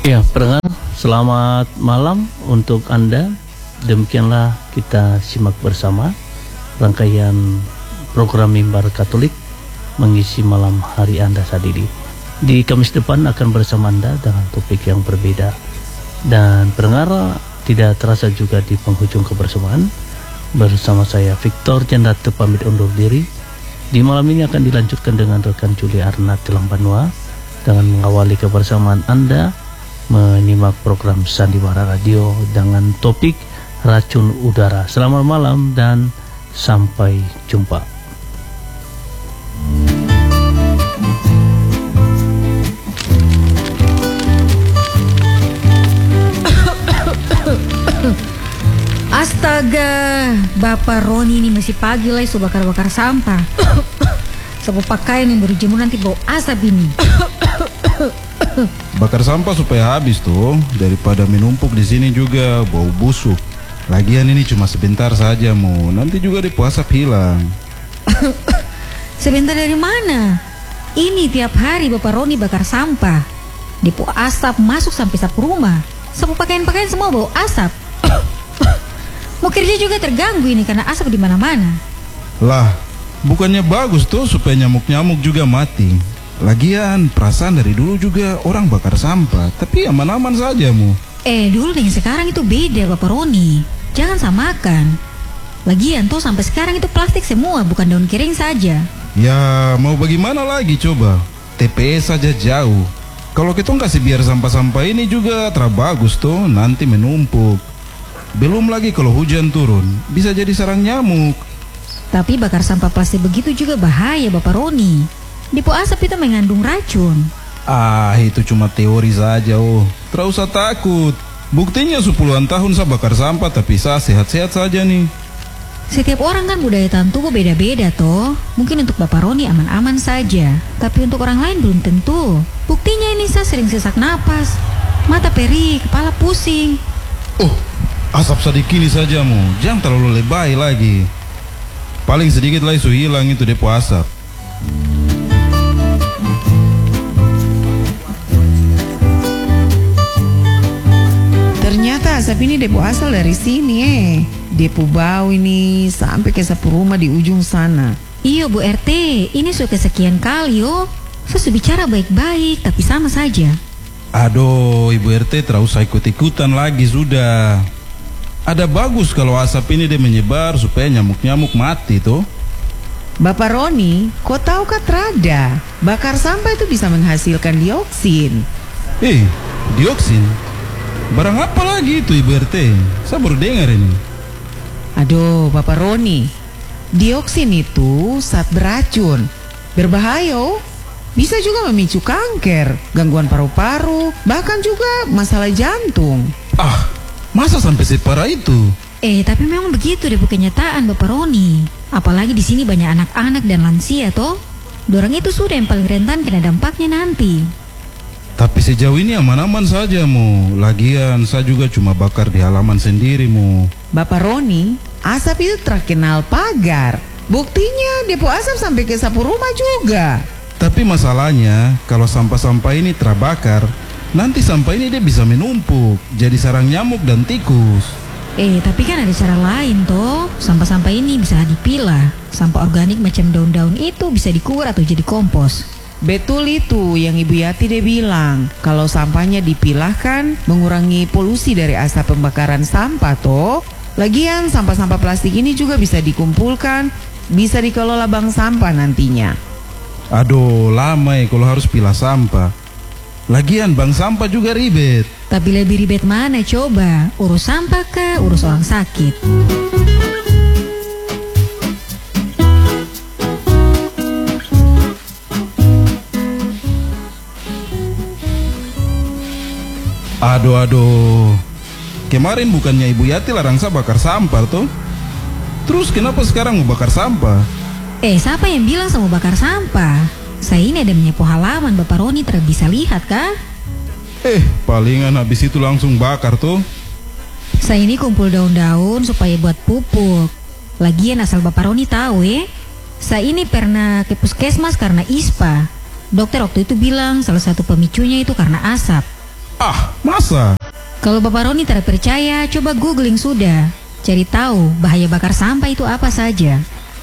Ya, pendengar, selamat malam untuk Anda. Demikianlah kita simak bersama rangkaian program Mimbar Katolik mengisi malam hari Anda saat ini. Di Kamis depan akan bersama Anda dengan topik yang berbeda. Dan pendengar, tidak terasa juga di penghujung kebersamaan bersama saya Victor Jendate pamit undur diri. Di malam ini akan dilanjutkan dengan rekan Juli Arnat Telang Banua dengan mengawali kebersamaan Anda menyimak program Sandiwara Radio dengan topik racun udara. Selamat malam dan sampai jumpa. Astaga, Bapak Roni ini masih pagi lah, so bakar-bakar sampah. Sapu pakaian yang berjemur nanti bau asap ini. Bakar sampah supaya habis tuh, daripada menumpuk di sini juga bau busuk. Lagian ini cuma sebentar saja nanti juga di asap hilang. Sebentar dari mana? Ini tiap hari Bapak Roni bakar sampah. Depo asap masuk sampai sapu rumah. Sapu pakaian-pakaian semua bau asap. Mau kerja juga terganggu ini karena asap di mana-mana. Lah, bukannya bagus tuh supaya nyamuk-nyamuk juga mati. Lagian perasaan dari dulu juga orang bakar sampah, tapi aman-aman saja Dulu dengan sekarang itu beda Bapak Roni. Jangan samakan. Lagian tuh sampai sekarang itu plastik semua, bukan daun kering saja. Ya mau bagaimana lagi coba, TPS saja jauh. Kalau kita kasih biar sampah-sampah ini juga terbagus tuh, nanti menumpuk. Belum lagi kalau hujan turun, bisa jadi sarang nyamuk. Tapi bakar sampah plastik begitu juga bahaya Bapak Roni. Depo asap itu mengandung racun. Itu cuma teori saja Tidak usah takut. Buktinya 10-an tahun saya bakar sampah tapi saya sehat-sehat saja nih. Setiap orang kan budaya tahan tubuh beda-beda toh. Mungkin untuk Bapak Roni aman-aman saja, tapi untuk orang lain belum tentu. Buktinya ini saya sering sesak napas, mata perih, kepala pusing. Asap sedikit saja jangan terlalu lebay lagi. Paling sedikit lah isu hilang itu depo asap. Ternyata asap ini depo asal dari sini Depo bau ini sampai ke sapu rumah di ujung sana. Iya Bu RT, ini sudah kesekian kali Saya sudah bicara baik-baik tapi sama saja. Aduh, Ibu RT tidak usah ikut-ikutan lagi sudah. Ada bagus kalau asap ini dia menyebar supaya nyamuk-nyamuk mati tuh. Bapak Roni, kau tahu kah terada bakar sampah itu bisa menghasilkan dioksin. Dioksin? Barang apa lagi itu Ibu RT? Saya baru dengar ini. Aduh, Bapak Roni, dioksin itu zat beracun, berbahaya. Bisa juga memicu kanker, gangguan paru-paru, bahkan juga masalah jantung. Masa sampai separah itu? Tapi memang begitu deh kenyataan Bapak Roni. Apalagi di sini banyak anak-anak dan lansia toh. Dorang itu sudah yang paling rentan kena dampaknya nanti. Tapi sejauh ini aman-aman saja Lagian saya juga cuma bakar di halaman sendiri Bapak Roni, asap itu terkenal pagar. Buktinya depo asap sampai ke sapu rumah juga. Tapi masalahnya kalau sampah-sampah ini terbakar, nanti sampah ini dia bisa menumpuk, jadi sarang nyamuk dan tikus. Tapi kan ada cara lain toh. Sampah-sampah ini bisa dipilah. Sampah organik macam daun-daun itu bisa dikubur atau jadi kompos. Betul itu yang Ibu Yati dia bilang. Kalau sampahnya dipilahkan, mengurangi polusi dari asap pembakaran sampah toh. Lagian sampah-sampah plastik ini juga bisa dikumpulkan, bisa dikelola bank sampah nantinya. Aduh, lama kalau harus pilah sampah. Lagian bank sampah juga ribet. Tapi lebih ribet mana coba? Urus sampah kah? Urus orang sakit? Aduh. Kemarin bukannya Ibu Yati larang saya bakar sampah tuh. Terus kenapa sekarang mau bakar sampah? Siapa yang bilang saya mau bakar sampah? Saya ini ada menyapu halaman, Bapak Roni tidak bisa lihat kah? Palingan habis itu langsung bakar tuh. Saya ini kumpul daun-daun supaya buat pupuk. Lagian asal Bapak Roni tahu saya ini pernah ke puskesmas karena ISPA. Dokter waktu itu bilang salah satu pemicunya itu karena asap. Ah, masa? Kalau Bapak Roni tidak percaya, coba googling sudah. Cari tahu bahaya bakar sampah itu apa saja.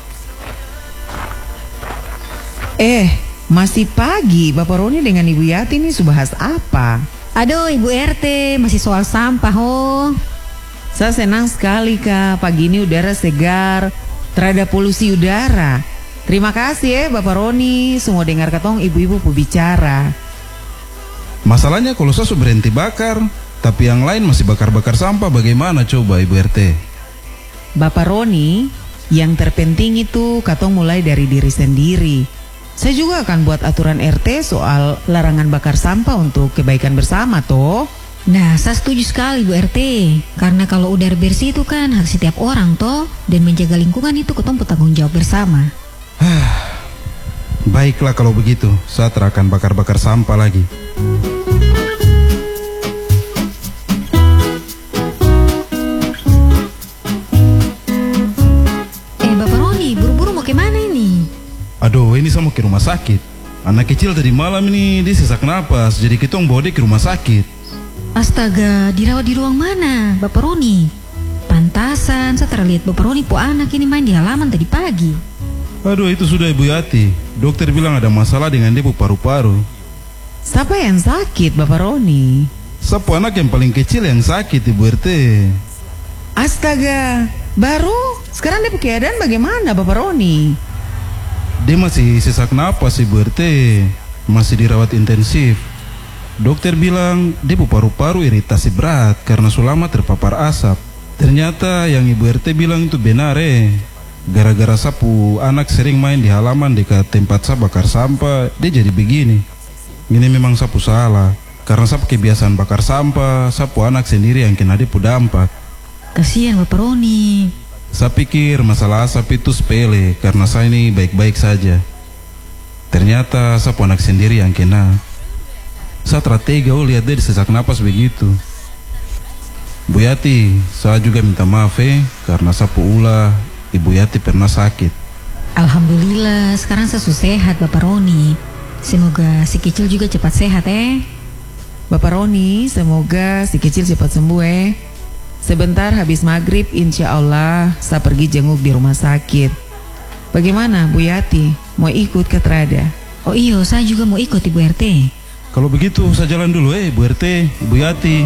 Masih pagi, Bapak Roni dengan Ibu Yati ini sudah bahas apa? Aduh, Ibu RT, masih soal sampah, oh. Saya senang sekali Kak, pagi ini udara segar, terhadap polusi udara. Terima kasih Bapak Roni, semua dengar katong ibu-ibu bicara. Masalahnya kalau saya sudah berhenti bakar, tapi yang lain masih bakar-bakar sampah, bagaimana coba Ibu RT? Bapak Roni, yang terpenting itu katong mulai dari diri sendiri. Saya juga akan buat aturan RT soal larangan bakar sampah untuk kebaikan bersama toh. Nah, saya setuju sekali Bu RT. Karena kalau udara bersih itu kan harus setiap orang toh. Dan menjaga lingkungan itu ketemu tanggung jawab bersama. Baiklah kalau begitu, saya akan bakar-bakar sampah lagi. Bapak Roni, buru-buru mau kemana ini? Aduh, ini saya mau ke rumah sakit. Anak kecil tadi malam ini dia sesak napas, jadi kita bawa dia ke rumah sakit. Astaga, dirawat di ruang mana, Bapak Roni? Pantasan, saya terlihat Bapak Roni po anak ini main di halaman tadi pagi. Aduh, itu sudah Ibu Yati. Dokter bilang ada masalah dengan dia paru-paru. Siapa yang sakit Bapak Roni? Sapu anak yang paling kecil yang sakit Ibu RT. Astaga, baru? Sekarang dia keadaan bagaimana Bapak Roni? Dia masih sesak napas Ibu RT. Masih dirawat intensif. Dokter bilang dia paru-paru iritasi berat karena selama terpapar asap. Ternyata yang Ibu RT bilang itu benar Gara-gara sapu anak sering main di halaman dekat tempat saya bakar sampah, dia jadi begini. Ini memang sapu salah. Karena sapu kebiasaan bakar sampah, sapu anak sendiri yang kena dia dampak. Kasihan Bapak Roni. Saya pikir masalah asap itu sepele karena saya ini baik-baik saja. Ternyata sapu anak sendiri yang kena. Saya tega lihat dia sesak napas begitu. Bu Yati, saya juga minta maaf karena sapu ulah Ibu Yati pernah sakit. Alhamdulillah, sekarang saya sudah sehat Bapak Roni. Semoga si kecil juga cepat sehat Bapak Roni, semoga si kecil cepat sembuh Sebentar habis maghrib insya Allah saya pergi jenguk di rumah sakit. Bagaimana Bu Yati, mau ikut ke Trada? Oh iya, saya juga mau ikut Ibu RT. Kalau begitu saya jalan dulu Bu RT, Bu Yati.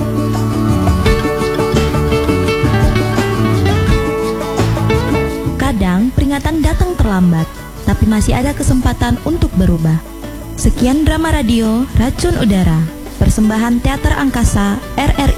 Kadang peringatan datang terlambat, tapi masih ada kesempatan untuk berubah. Sekian drama radio Racun Udara, persembahan Teater Angkasa RRI.